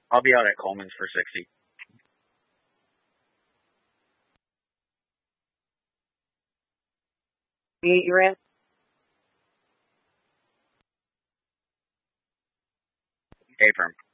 I'll be out at Coleman's for 60. You're in? A firm.